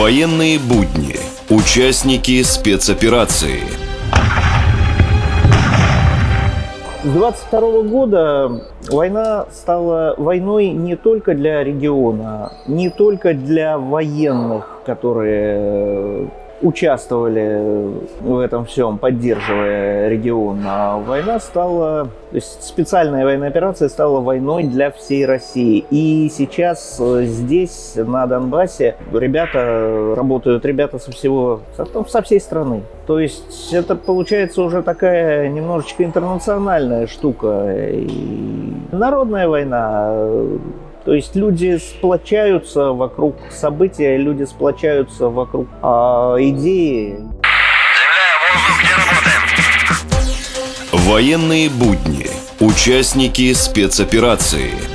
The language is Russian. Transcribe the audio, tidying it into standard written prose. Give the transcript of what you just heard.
Военные будни. Участники спецоперации. С 22 года война стала войной не только для региона, не только для военных, которые участвовали в этом всем, поддерживая регион. А война стала, то есть специальная военная операция стала войной для всей России. И сейчас здесь, на Донбассе, работают ребята со всей страны. То есть это получается уже такая немножечко интернациональная штука. И народная война. То есть люди сплочаются вокруг события, люди сплочаются вокруг идеи. Военные будни. Участники спецоперации.